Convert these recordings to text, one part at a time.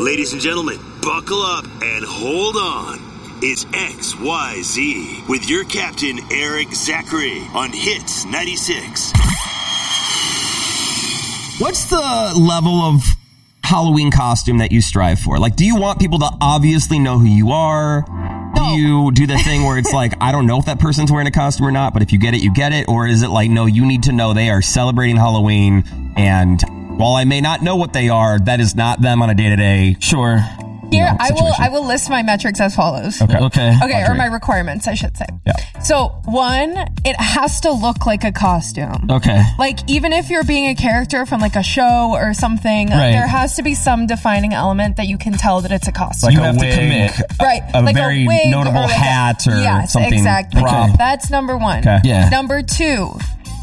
Ladies and gentlemen, buckle up and hold on. It's XYZ with your captain, Eric Zachary, on Hits 96. What's the level of Halloween costume that you strive for? Like, do you want people to obviously know who you are? Do you do the thing where it's like, I don't know if that person's wearing a costume or not, but if you get it, you get it? Or is it like, no, you need to know they are celebrating Halloween, and while I may not know what they are, that is not them on a day-to-day. Sure. Here, I will list my metrics as follows. Okay. Or my requirements, I should say. Yeah. So, one, it has to look like a costume. Okay. Like, even if you're being a character from like a show or something, Right. there has to be some defining element that you can tell that it's a costume. Like you have to commit. Right. A like very a wig notable or like hat or yes, something. Exactly. Prop. That's number one. Okay. Yeah. Number two,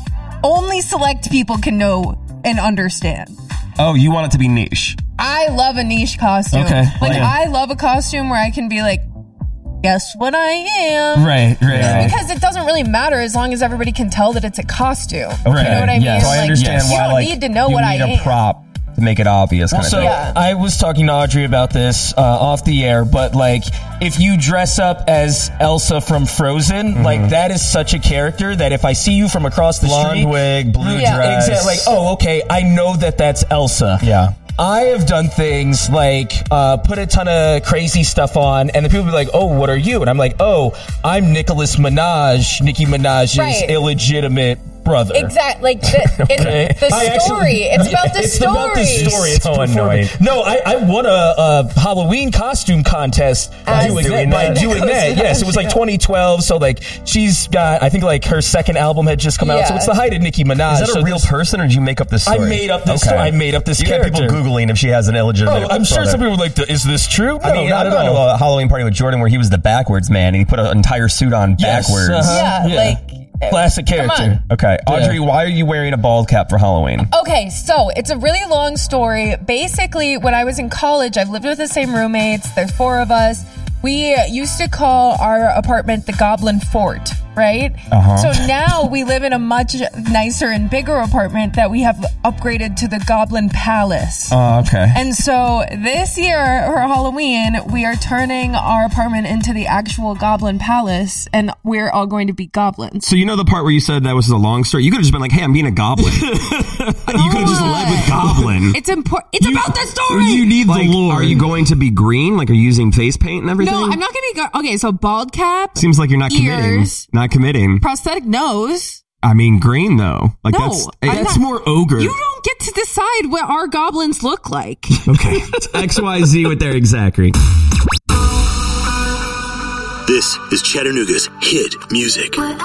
only select people can know and understand. Oh, you want it to be niche. I love a niche costume. Okay. Like, Yeah. I love a costume where I can be like, guess what I am? Right. Because it doesn't really matter as long as everybody can tell that it's a costume. Okay. You know what I mean? Yes. So I understand you why, don't like, need to know you what I need a am. prop to make it obvious. Kind So of thing. Yeah. I was talking to Audrey about this off the air, but like if you dress up as Elsa from Frozen, like that is such a character that if I see you from across the street, Blonde wig, blue Yeah. dress. exactly, like, oh, okay, I know that that's Elsa. Yeah. I have done things like put a ton of crazy stuff on, and then people be like, "Oh, what are you?" And I'm like, "Oh, I'm Nicholas Minaj, Nicki Minaj's Right. illegitimate brother." Exactly. Like Okay. the story. It's about the It's story. about the story. It's So performing. annoying. No, I won a Halloween costume contest by doing that. Yes, it was like 2012. So like she's got, I think like her second album had just come out. So Yeah. it's the height of Nicki Minaj. Is that a real person, or did you make up this story? I made up this story. I made up this You got character. people Googling if she has an illegitimate Oh, I'm sure brother. some people were like, "Is this true?" I mean, not I've at gone to all. a Halloween party with Jordan where he was the backwards man, and he put an entire suit on Yes, backwards. uh-huh. Yeah, Yeah. like Classic character. Okay, Audrey, why are you wearing a bald cap for Halloween? Okay, so it's a really long story. Basically, when I was in college, I've lived with the same roommates. There's four of us. We used to call our apartment the Goblin Fort, right? So now we live in a much nicer and bigger apartment that we have upgraded to the Goblin Palace. Okay. And so this year for Halloween, we are turning our apartment into the actual Goblin Palace, and we're all going to be goblins. So you know the part where you said that was a long story? You could have just been like, hey, I'm being a goblin. You could have just led with goblin. It's important. It's about the story. You need the lore. Are you going to be green? Like, are you using face paint and everything? No, I'm not going to be. Okay, so bald cap. Seems like you're not committing. Ears. Not committing. Prosthetic nose. I mean, green though. Like No, I'm that's not- more ogre. You don't get to decide what our goblins look like. Okay, it's XYZ with Eric Zachary. This is Chattanooga's hit music. What